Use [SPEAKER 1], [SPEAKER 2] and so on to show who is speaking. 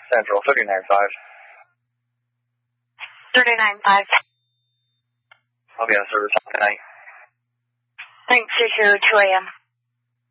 [SPEAKER 1] Central, 39.5.
[SPEAKER 2] 39.5.
[SPEAKER 1] I'll be on service tonight.
[SPEAKER 2] Thanks, you too, 2 a.m.